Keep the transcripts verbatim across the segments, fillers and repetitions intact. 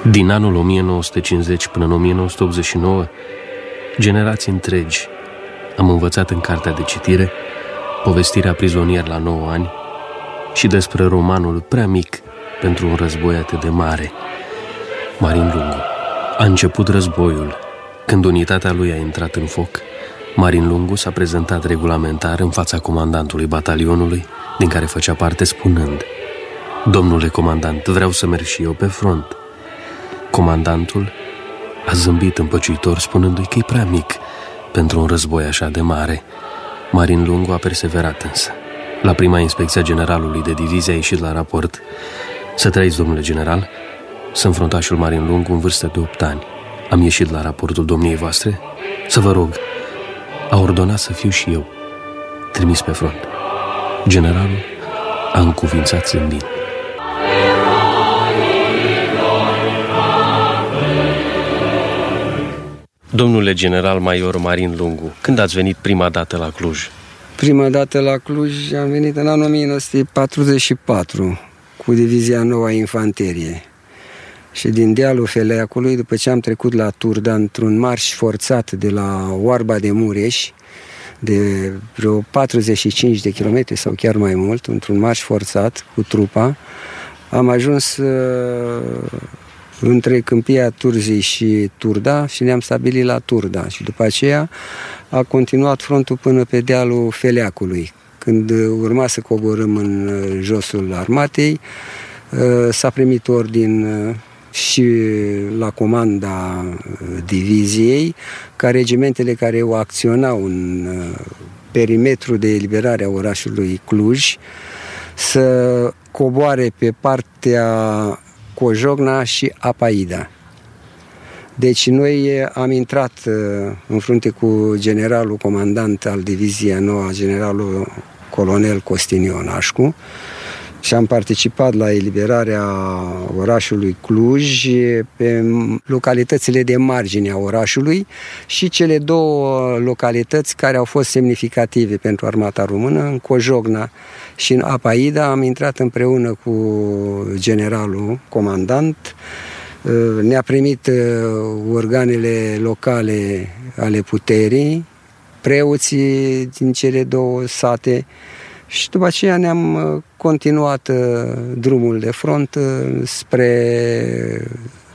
Din anul o mie nouă sute cincizeci până în o mie nouă sute optzeci și nouă, generații întregi am învățat în cartea de citire povestirea Prizonier la nouă ani și despre romanul prea mic pentru un război atât de mare. Marin Lungu. A început războiul. Când unitatea lui a intrat în foc, Marin Lungu s-a prezentat regulamentar în fața comandantului batalionului din care făcea parte, spunând: "Domnule comandant, vreau să merg și eu pe front." Comandantul a zâmbit împăciuitor, spunându-i că e prea mic pentru un război așa de mare. Marin Lungu a perseverat însă. La prima inspecție a generalului de divizie a ieșit la raport: "Să trăiți, domnule general, sunt fruntașul Marin Lungu în vârstă de opt ani. Am ieșit la raportul domniei voastre să vă rog." A ordonat să fiu și eu trimis pe front. Generalul a încuvințat zâmbind. Domnule general major Marin Lungu, când ați venit prima dată la Cluj? Prima dată la Cluj am venit în anul o mie nouă sute patruzeci și patru cu Divizia Noua Infanterie. Și din dealul Feleacului, după ce am trecut la Turda într-un marș forțat de la Oarba de Mureș, de vreo patruzeci și cinci de kilometri sau chiar mai mult, într-un marș forțat cu trupa, am ajuns uh, între Câmpia Turzii și Turda și ne-am stabilit la Turda. Și după aceea a continuat frontul până pe dealul Feleacului. Când urma să coborâm în josul armatei, s-a primit ordin și la comanda diviziei ca regimentele care o acționau în perimetru de eliberare a orașului Cluj să coboare pe partea Cojogna și Apaida. Deci noi am intrat în frunte cu generalul comandant al Diviziei Noua, generalul colonel Costin Ionașcu, și am participat la eliberarea orașului Cluj pe localitățile de margine a orașului și cele două localități care au fost semnificative pentru armata română, în Cojogna și în Apaida. Am intrat împreună cu generalul comandant. Ne-a primit organele locale ale puterii, preoții din cele două sate, și după aceea ne-am continuat drumul de front spre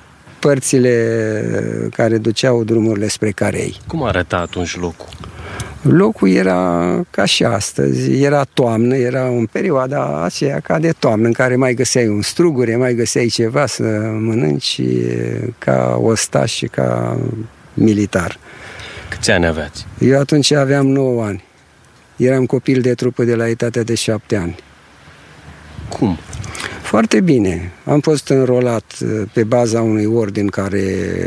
părțile care duceau drumurile spre Carei. Cum arăta atunci locul? Locul era ca și astăzi, era toamnă, era în perioada aceea ca de toamnă, în care mai găseai un strugure, mai găseai ceva să mănânci, ca ostaș și ca militar. Câți ani aveați? Eu atunci aveam nouă ani. Eram copil de trupă de la etatea de șapte ani. Cum? Foarte bine. Am fost înrolat pe baza unui ordin care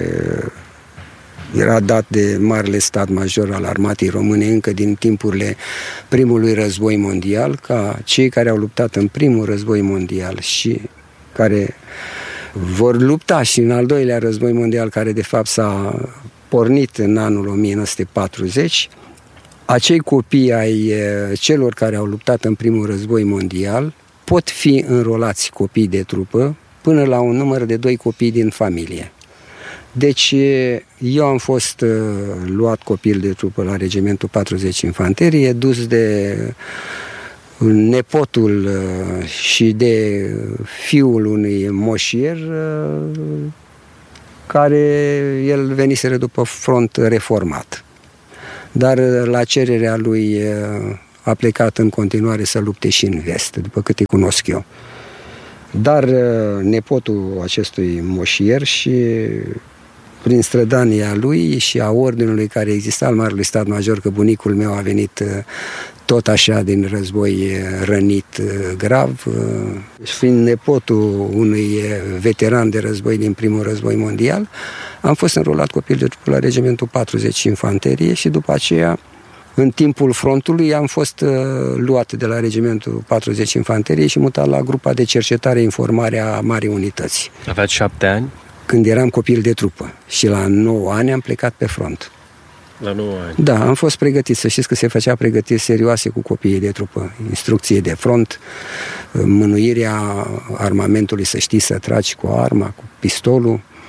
era dat de Marele Stat Major al Armatei Române încă din timpurile primului război mondial, ca cei care au luptat în primul război mondial și care vor lupta și în al doilea război mondial, care de fapt s-a pornit în anul o mie nouă sute patruzeci, acei copii ai celor care au luptat în primul război mondial pot fi înrolați copii de trupă până la un număr de doi copii din familie. Deci eu am fost uh, luat copil de trupă la regimentul patruzeci Infanterie, dus de nepotul uh, și de fiul unui moșier uh, care el veniseră după front reformat. Dar la cererea lui a plecat în continuare să lupte și în vest, după câte cunosc eu. Dar nepotul acestui moșier și prin strădania lui și a ordinului care exista al Marelui Stat Major, că bunicul meu a venit tot așa din război rănit grav, fiind nepotul unui veteran de război din primul război mondial, am fost înrolat copil de trupă la regimentul patruzeci Infanterie și după aceea, în timpul frontului, am fost uh, luat de la regimentul patruzeci Infanterie și mutat la grupa de cercetare informare a Marii Unități. Aveați șapte ani? Când eram copil de trupă și la nouă ani am plecat pe front. La nouă ani? Da, am fost pregătit. Să știți că se făcea pregătiri serioase cu copiii de trupă. Instrucție de front, mânuirea armamentului, să știi să tragi cu arma, cu pistolul.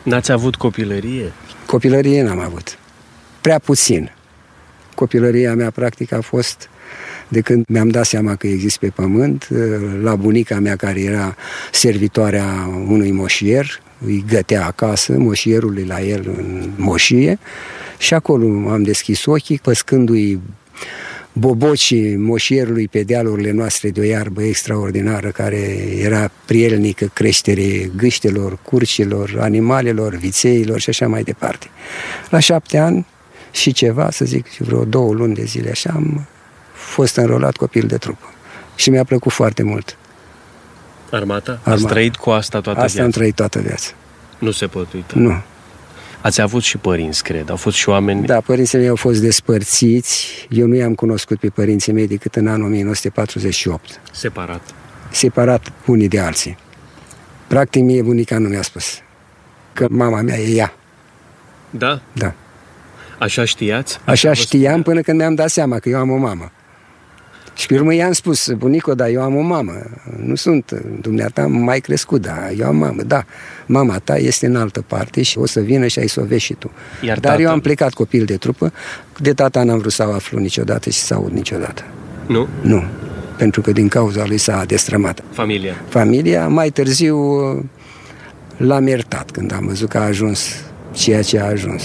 N-ați avut copilărie? Copilărie n-am avut. Prea puțin. Copilăria mea, practic, a fost de când mi-am dat seama că exist pe pământ, la bunica mea, care era servitoarea unui moșier, îi gătea acasă, moșierului la el în moșie, și acolo am deschis ochii, păscându-i bobocii moșierului pe dealurile noastre de o iarbă extraordinară, care era prielnică creștere gâștelor, curcilor, animalelor, vițeilor și așa mai departe. La șapte ani și ceva, să zic, vreo două luni de zile, așa, am fost înrolat copil de trupă. Și mi-a plăcut foarte mult. Armata? Armata. Ați trăit cu asta toată asta viața? am trăit toată viața. Nu se pot uita. Nu. Ați avut și părinți, cred. Au fost și oameni... Da, părinții mei au fost despărțiți. Eu nu i-am cunoscut pe părinții mei decât în anul o mie nouă sute patruzeci și opt. Separat. Separat unii de alții. Practic, mie bunica nu mi-a spus că mama mea e ea. Da? Da. Așa știați? Așa, Așa știam până când mi-am dat seama că eu am o mamă. Și pe urmă i-am spus: bunico, da, eu am o mamă. Nu sunt, dumneata m-ai crescut, da, eu am mamă. Da, mama ta este în altă parte și o să vină și ai să o vezi și tu. Iar Dar tata? eu am plecat copil de trupă, de tata n-am vrut să o aflu niciodată și să aud niciodată. Nu? Nu, pentru că din cauza lui s-a destrămat. Familia. Familia, mai târziu l-am iertat când am văzut că a ajuns ceea ce a ajuns.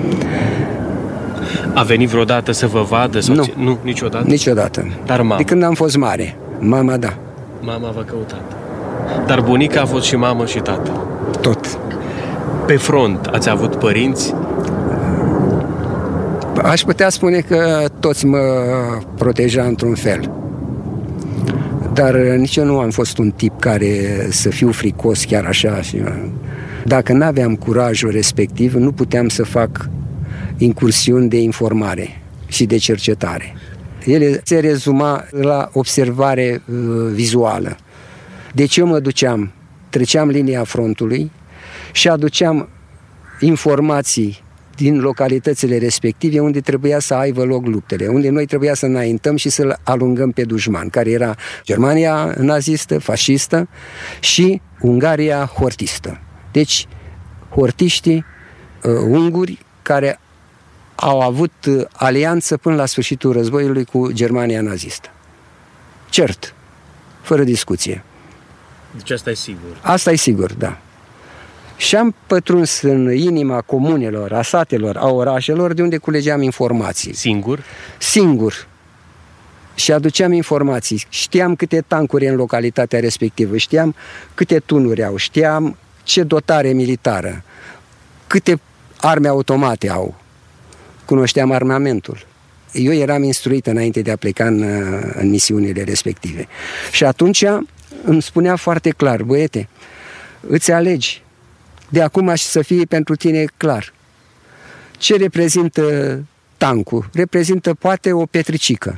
A venit vreodată să vă vadă? Sau Nu. ce? Nu, niciodată? Niciodată. Dar mama? De când am fost mare. Mama, da. Mama v-a căutat. Dar bunica a fost și mamă și tată. Tot. Pe front ați avut părinți? Aș putea spune că toți mă proteja într-un fel. Dar nici eu nu am fost un tip care să fiu fricos chiar așa. Și dacă n-aveam curajul respectiv, nu puteam să fac incursiuni de informare și de cercetare. Ele se rezuma la observare uh, vizuală. Deci eu mă duceam, treceam linia frontului și aduceam informații din localitățile respective unde trebuia să aibă loc luptele, unde noi trebuia să înaintăm și să-l alungăm pe dușman, care era Germania nazistă, fascistă și Ungaria hortistă. Deci, hortiștii uh, unguri care au avut alianță până la sfârșitul războiului cu Germania nazistă. Cert, fără discuție. Deci asta e sigur. Asta e sigur, da. Și am pătruns în inima comunelor, a satelor, a orașelor, de unde culegeam informații. Singur? Singur. Și aduceam informații. Știam câte tancuri în localitatea respectivă, știam câte tunuri au, știam ce dotare militară, câte arme automate au. Cunoșteam armamentul. Eu eram instruit înainte de a pleca în, în misiunile respective. Și atunci îmi spunea foarte clar: băiete, îți alegi. De acum și să fie pentru tine clar. Ce reprezintă tancul? Reprezintă poate o petricică.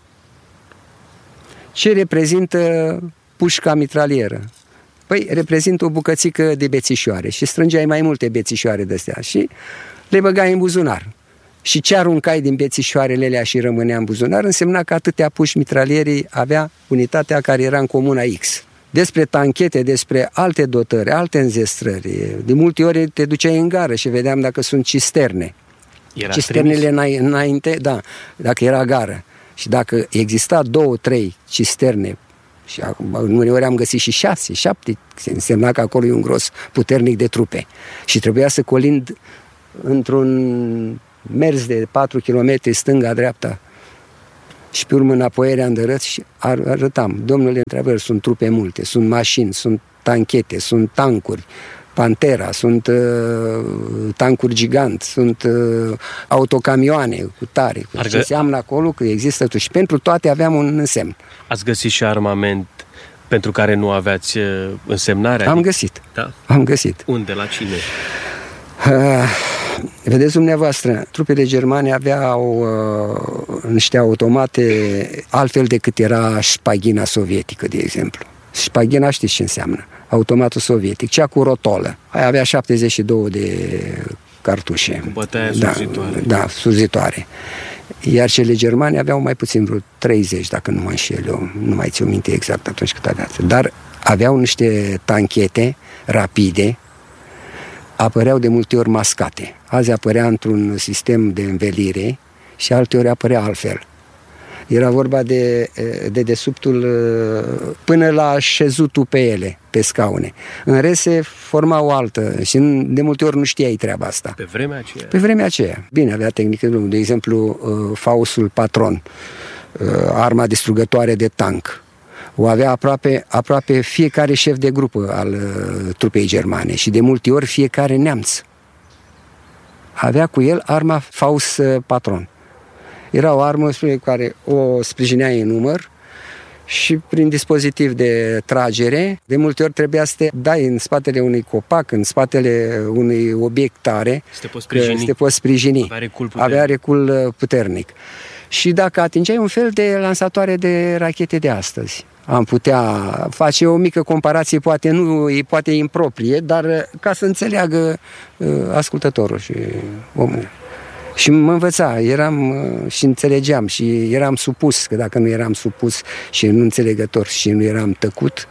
Ce reprezintă pușca mitralieră? Păi reprezintă o bucățică de bețișoare. Și strângeai mai multe bețișoare de-astea și le băgai în buzunar. Și ce aruncai din bețișoarele alea și rămânea în buzunar însemna că atâtea puși mitralierii avea unitatea care era în comuna X. Despre tanchete, despre alte dotări, alte înzestrări. De multe ori te duceai în gară și vedeam dacă sunt cisterne. Era Cisternele trimis? Înainte, da, dacă era gară. Și dacă exista două, trei cisterne, și uneori am găsit și șase, șapte, însemna că acolo e un gros puternic de trupe. Și trebuia să colind într-un mers de patru kilometri stânga-dreapta și pe urmă înapoierea îndărăt și arătam: domnule, într-adevăr, sunt trupe multe, sunt mașini, sunt tanchete, sunt tancuri, Pantera, sunt uh, tancuri gigant, sunt uh, autocamioane cu tare. Cu ce înseamnă acolo că există tu. Și pentru toate aveam un însemn. Ați găsit și armament pentru care nu aveați uh, însemnare? Am adică... găsit. Da? Am găsit. Unde? La cine? Uh, vedeți dumneavoastră, trupele germane aveau uh, niște automate altfel decât era șpaghina sovietică, de exemplu. Șpaghina știți ce înseamnă? Automatul sovietic, cea cu rotolă. Aia avea șaptezeci și două de cartușe. Cu bătaia da, surzitoare. Da, surzitoare. Iar cele germane aveau mai puțin vreo treizeci, dacă nu mă înșel eu. Nu mai țin minte exact atunci cât avea. Dar aveau niște tanchete rapide apăreau de multe ori mascate. Azi apărea într-un sistem de învelire și alteori apărea altfel. Era vorba de, de desubtul până la șezutul pe ele, pe scaune. În rest se forma o altă și de multe ori nu știai treaba asta. Pe vremea aceea? Pe vremea aceea. Bine, avea tehnică, de exemplu, Faustul Patron, arma distrugătoare de tank. O avea aproape, aproape fiecare șef de grupă al trupei germane și de multe ori fiecare neamț. Avea cu el arma Faust Patron. Era o armă care o sprijineai în număr și prin dispozitiv de tragere, de multe ori trebuia să te dai în spatele unui copac, în spatele unui obiect tare, să te poți sprijini. Te poți sprijini. Avea recul puternic. Avea recul puternic. Și dacă atingeai un fel de lansatoare de rachete de astăzi, am putea face o mică comparație, poate nu, poate improprie, dar ca să înțeleagă uh, ascultătorul și omul. Și mă învăța, eram și înțelegeam și eram supus, că dacă nu eram supus și nu înțelegător și nu eram tăcut,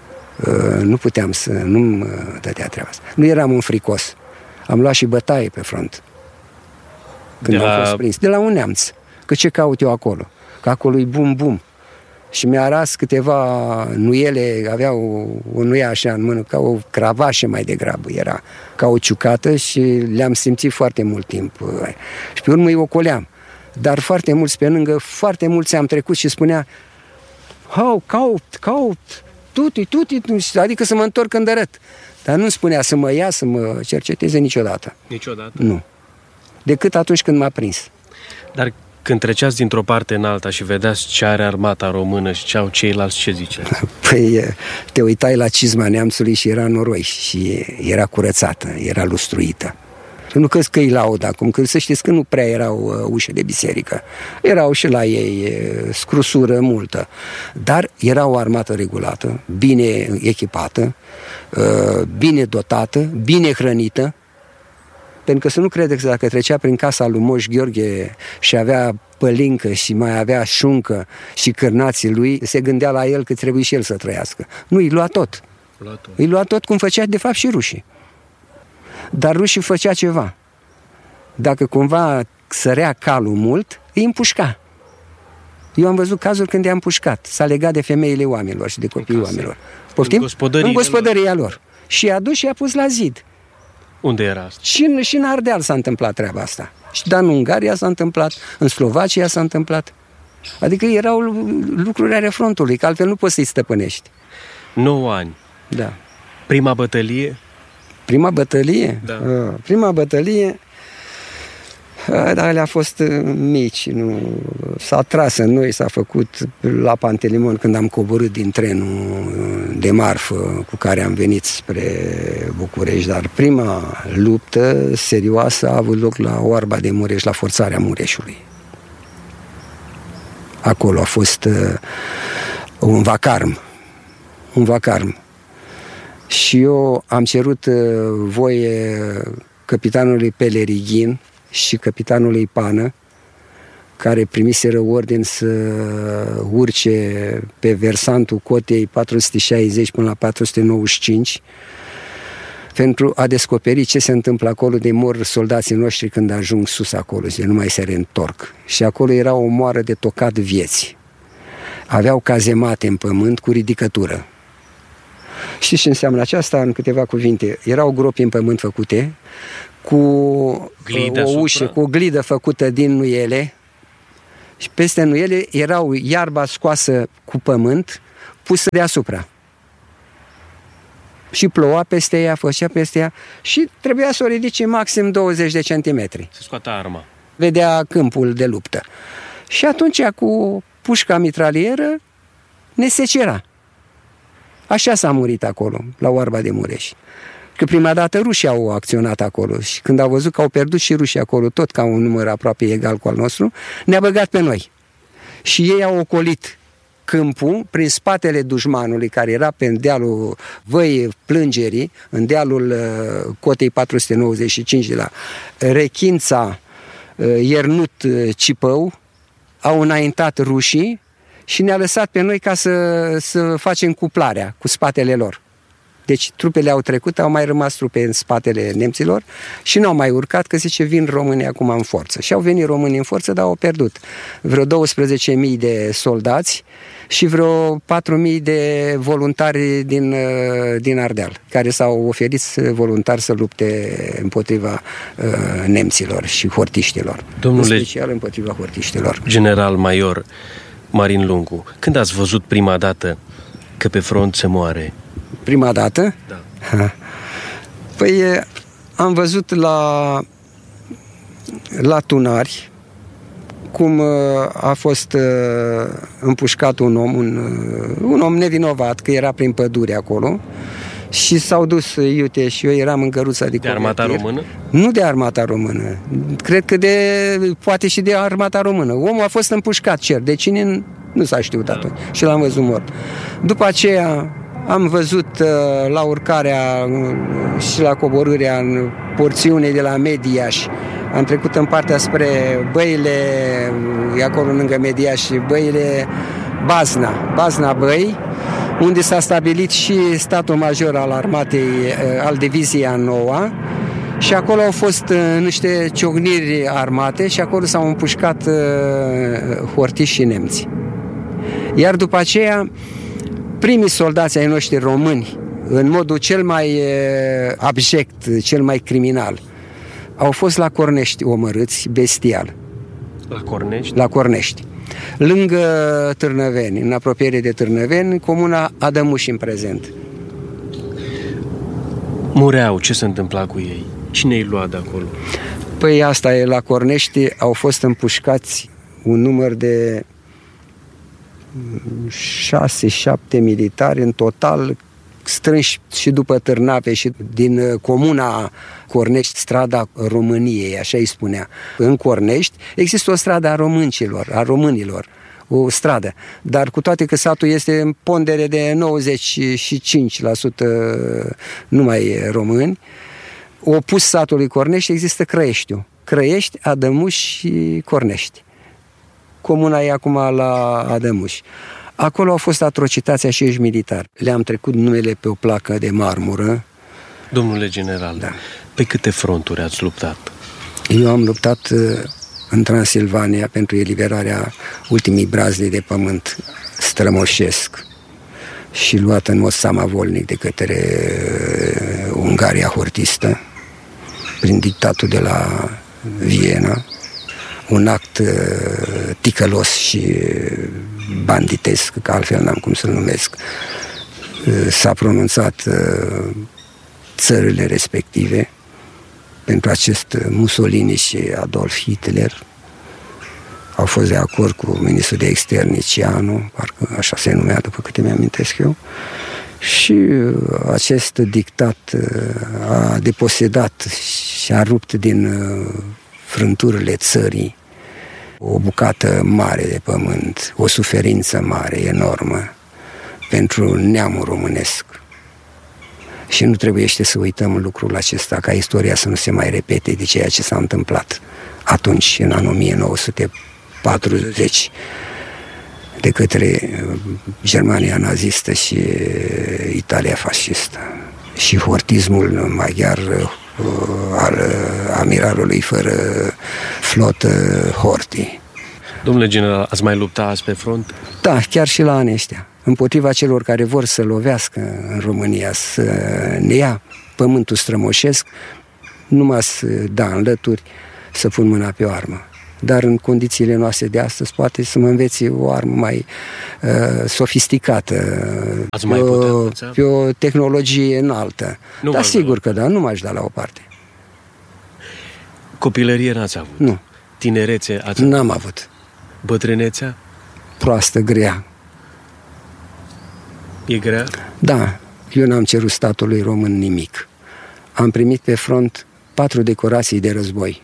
nu puteam să, nu-mi dădea treaba asta. Nu eram un fricos. Am luat și bătaie pe front. Când de am la... fost prins. De la un neamț. Că ce caut eu acolo? Că acolo e bum-bum. Și mi-a ras câteva nuiele, avea o, o nuie așa în mână, ca o cravașă mai degrabă, era ca o ciucată și le-am simțit foarte mult timp. Și pe urmă îi ocoleam. Dar foarte mulți pe lângă, foarte mulți am trecut și spunea hau, caut, caut, tuti, tuti, adică să mă întorc când arăt. Dar nu spunea să mă ia, să mă cerceteze niciodată. Niciodată? Nu. Decât atunci când m-a prins. Dar când treceați dintr-o parte în alta și vedeați ce are armata română și ce au ceilalți, ce zice? Păi te uitai la cizma neamțului și era noroi și era curățată, era lustruită. Nu că că-i laud acum, că să știți că nu prea erau uh, ușe de biserică. Erau și la ei uh, scrusură multă. Dar era o armată regulată, bine echipată, uh, bine dotată, bine hrănită. Pentru că să nu credeți că dacă trecea prin casa lui Moș Gheorghe și avea pălincă și mai avea șuncă și cârnații lui, se gândea la el că trebuie și el să trăiască. Nu, îi lua tot. Lua tot. Îi lua tot cum făcea de fapt și rușii. Dar rușii făcea ceva. Dacă cumva sărea calul mult, îi împușca. Eu am văzut cazuri când i-a împușcat. S-a legat de femeile oamenilor și de copiii oamenilor. Poftim? În gospodăria, în gospodăria lor. lor. Și i-a dus și i-a pus la zid. Unde era asta? Și în, și în Ardeal s-a întâmplat treaba asta. Și dar în Ungaria s-a întâmplat, în Slovacia s-a întâmplat. Adică erau lucruri ale frontului, că altfel nu poți să-i stăpânești. nouă ani. Da. Prima bătălie? Prima bătălie? Da. Uh, prima bătălie, uh, dar alea a fost uh, mici. Nu? S-a tras în noi, s-a făcut la Pantelimon când am coborât din trenul de marfă cu care am venit spre București. Dar prima luptă serioasă a avut loc la Oarba de Mureș, la Forțarea Mureșului. Acolo a fost uh, un vacarm. Un vacarm. Și eu am cerut uh, voie capitanului Pelerighin și capitanului Pană, care primiseră ordin să urce pe versantul cotei patru sute șaizeci până la patru sute nouăzeci și cinci, pentru a descoperi ce se întâmplă acolo, de mor soldații noștri când ajung sus acolo, de nu mai se reîntorc. Și acolo era o moară de tocat vieți. Aveau cazemate în pământ cu ridicătură. Știți ce înseamnă aceasta în câteva cuvinte? Erau gropi în pământ făcute, cu Glida o ușă, supra. cu o glidă făcută din nuiele, și peste nuiele erau iarba scoasă cu pământ, pusă deasupra. Și ploua peste ea, făcea peste ea și trebuia să o ridice maxim douăzeci de centimetri. Se scoată arma. Vedea câmpul de luptă. Și atunci, cu pușca mitralieră, ne secera. Așa s-a murit acolo, la Oarba de Mureș. Că prima dată rușii au acționat acolo și când au văzut că au pierdut și rușii acolo, tot ca un număr aproape egal cu al nostru, ne-a băgat pe noi. Și ei au ocolit câmpul prin spatele dușmanului, care era pe dealul Văi Plângerii, în dealul uh, cotei patru sute nouăzeci și cinci de la Rechința, uh, Iernut, uh, Cipău, au înaintat rușii și ne-a lăsat pe noi ca să, să facem cuplarea cu spatele lor. Deci trupele au trecut, au mai rămas trupe în spatele nemților și nu au mai urcat, că zice, vin românii acum în forță. Și au venit românii în forță, dar au pierdut vreo douăsprezece mii de soldați și vreo patru mii de voluntari din, din Ardeal, care s-au oferit voluntari să lupte împotriva uh, nemților și hortiștilor. Domnule, în special împotriva hortiștilor. General major Marin Lungu, când ați văzut prima dată că pe front se moare? Prima dată? Da. Ha. Păi am văzut la, la Tunari cum a fost împușcat un om, un, un om nevinovat, că era prin pădure acolo, și s-au dus, iute, și eu eram în căruța de De armata română? Nu de armata română. Cred că de, poate și de armata română. Omul a fost împușcat, cer. De cine nu s-a știut atunci. Și l-am văzut mort. După aceea am văzut la urcarea și la coborârea în porțiune de la Mediaș. Am trecut în partea spre băile, e acolo lângă Mediaș, băile Bazna, Bazna Băi, unde s-a stabilit și statul major al armatei, al diviziei a noua, și acolo au fost niște ciocniri armate și acolo s-au împușcat hortiși și nemți. Iar după aceea, primii soldați ai noștri români, în modul cel mai abject, cel mai criminal, au fost la Cornești omorâți bestial. La Cornești? La Cornești. Lângă Târnăveni, în apropiere de Târnăveni, comuna Adămuș în prezent. Mureau, ce se întâmpla cu ei? Cine îi lua de acolo? Păi asta e, la Cornești au fost împușcați un număr de șase șapte militari în total, strânși și după Târnape și din comuna Cornești, strada României, așa îi spunea. În Cornești există o stradă a româncilor, a românilor, o stradă, dar cu toate că satul este în pondere de nouăzeci și cinci la sută numai români, opus satului Cornești există Crăieștiul. Crăiești, Adămuș și Cornești. Comuna e acum la Adămuș. Acolo au fost atrocități acești militari. Le-am trecut numele pe o placă de marmură. Domnule general, da. Pe câte fronturi ați luptat? Eu am luptat în Transilvania pentru eliberarea ultimii brazde de pământ strămoșesc și luat în mod samavolnic de către Ungaria hortistă prin dictatul de la Viena. Un act uh, ticălos și banditesc, că altfel n-am cum să-l numesc. Uh, s-a pronunțat uh, țările respective pentru acest Mussolini și Adolf Hitler. Au fost de acord cu ministrul de externe Cianu, parcă așa se numea, după câte mi-amintesc eu. Și uh, acest dictat uh, a deposedat și a rupt din uh, frânturile țării o bucată mare de pământ, o suferință mare, enormă pentru neamul românesc. Și nu trebuie să uităm lucrul acesta, ca istoria să nu se mai repete de ceea ce s-a întâmplat atunci, în anul o mie nouă sute patruzeci, de către Germania nazistă și Italia fascistă. Și hortismul maghiar al amiralului fără flotă Horthy. Domnule general, ați mai luptat azi pe front? Da, chiar și la anii ăștia. Împotriva celor care vor să lovească în România, să ne ia pământul strămoșesc, numai să da înlături, să pun mâna pe o armă. Dar în condițiile noastre de astăzi poate să mă înveți o armă mai uh, sofisticată, Ați pe, mai o, putea pe o tehnologie înaltă. Nu Dar sigur că da, nu m-aș da la o parte. Copilărie n-ați avut? Nu. Tinerețe ați avut? N-am avut. Bătrânețea? Proastă, grea. E grea? Da, eu n-am cerut statului român nimic. Am primit pe front patru decorații de război.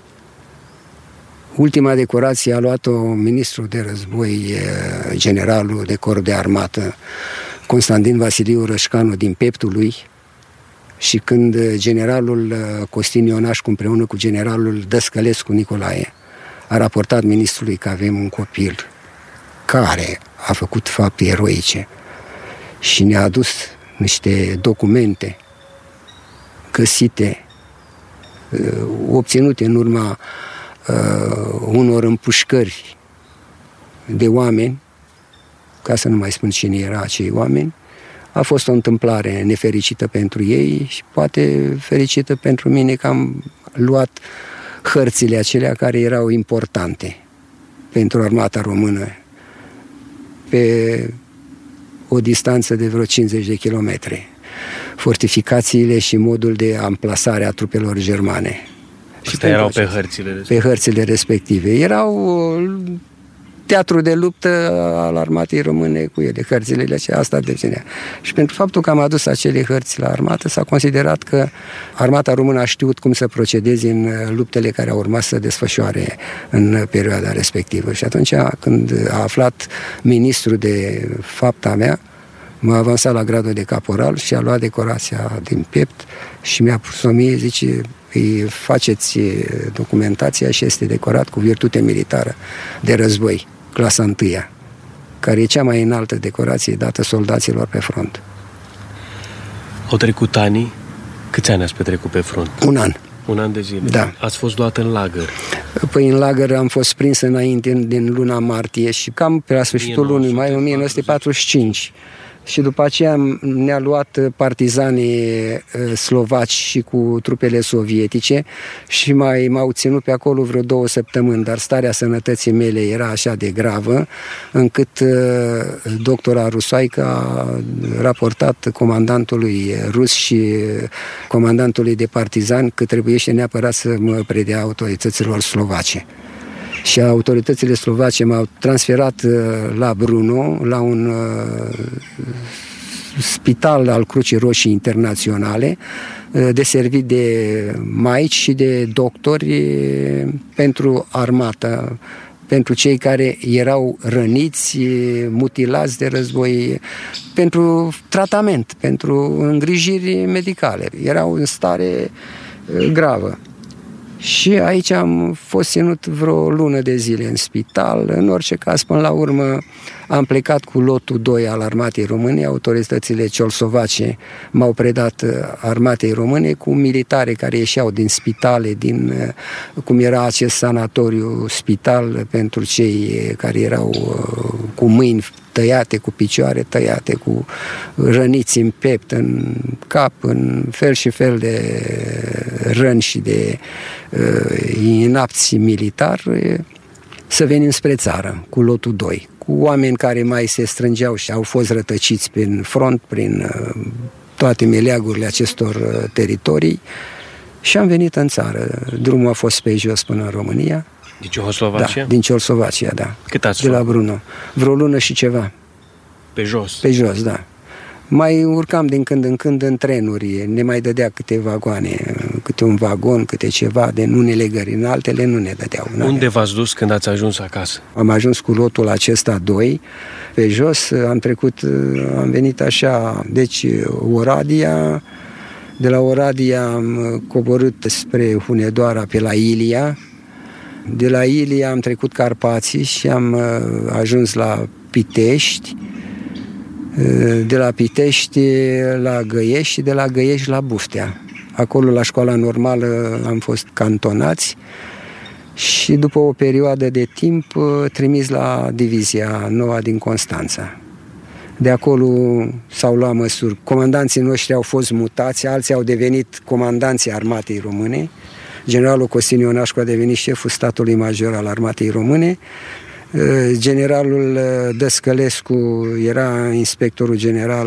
Ultima decorație a luat-o ministrul de război, generalul de corp de armată, Constantin Vasiliu Rășcanu, din Peptul lui. Și când generalul Costin Ionașcu, împreună cu generalul Dăscălescu Nicolae, a raportat ministrului că avem un copil care a făcut fapte eroice și ne-a adus niște documente găsite, obținute în urma uh, unor împușcări de oameni, ca să nu mai spun cine era acei oameni, a fost o întâmplare nefericită pentru ei și poate fericită pentru mine că am luat hărțile acelea care erau importante pentru armata română pe o distanță de vreo cincizeci de kilometri. Fortificațiile și modul de amplasare a trupelor germane. Astea erau pe hărțile respective. Pe hărțile respective. Erau teatru de luptă al armatei române cu ele, hărțile acelea, asta deținea. Și pentru faptul că am adus acele hărți la armată, s-a considerat că armata română a știut cum să procedeze în luptele care au urmat să desfășoare în perioada respectivă. Și atunci, când a aflat ministrul de fapta mea, m-a avansat la gradul de caporal și a luat decorația din piept și mi-a pus-o mie, zice, îi faceți documentația și este decorat cu virtute militară de război, clasa întâia, care e cea mai înaltă decorație dată soldaților pe front. Au trecut ani. Câți ani ați petrecut pe front? Un an. Un an de zile. Da. Ați fost luat în lagăr. Păi în lagăr am fost prins înainte din luna martie și cam pe la sfârșitul lunii mai o mie nouă sute patruzeci și cinci. Și după aceea ne-a luat partizanii slovaci și cu trupele sovietice și mai m-au ținut pe acolo vreo două săptămâni, dar starea sănătății mele era așa de gravă, încât doctora Rusoaică a raportat comandantului rus și comandantului de partizani că trebuiește neapărat să mă predea autorităților slovace. Și autoritățile slovace m-au transferat la Brno, la un spital al Crucii Roșii Internaționale, deservit de maici și de doctori pentru armată, pentru cei care erau răniți, mutilați de război, pentru tratament, pentru îngrijiri medicale. Erau în stare gravă. Și aici am fost ținut vreo lună de zile în spital. În orice caz, până la urmă, am plecat cu lotul doi al armatei române. Autoritățile ciolsovace m-au predat armatei române cu militare care ieșeau din spitale, din cum era acest sanatoriu spital pentru cei care erau cu mâini tăiate, cu picioare tăiate, cu răniți în piept, în cap, în fel și fel de răni și de uh, inapți militari, să venim spre țară cu lotul doi, cu oameni care mai se strângeau și au fost rătăciți prin front, prin uh, toate meleagurile acestor uh, teritorii și am venit în țară. Drumul a fost pe jos până în România. Din Ceoslovacia? Da, din Ceoslovacia, da. Cât ați de la Brno. Vreo lună și ceva. Pe jos? Pe jos, da. Mai urcam din când în când în trenuri, ne mai dădea câte vagoane, câte un vagon, câte ceva, de unele gări, în altele nu ne dădeau. Unde v-ați dus când ați ajuns acasă? Am ajuns cu lotul acesta doi, pe jos, am trecut, am venit așa, deci Oradea, de la Oradea am coborât spre Hunedoara pe la Ilia, de la Ilia am trecut Carpații și am ajuns la Pitești, de la Pitești la Găiești și de la Găiești la Buftea. Acolo, la școala normală, am fost cantonați și după o perioadă de timp trimis la divizia noua din Constanța. De acolo s-au luat măsuri. Comandanții noștri au fost mutați, alții au devenit comandanții armatei române. Generalul Costin Ionașcu a devenit șeful statului major al armatei române. Generalul Dăscălescu era inspectorul general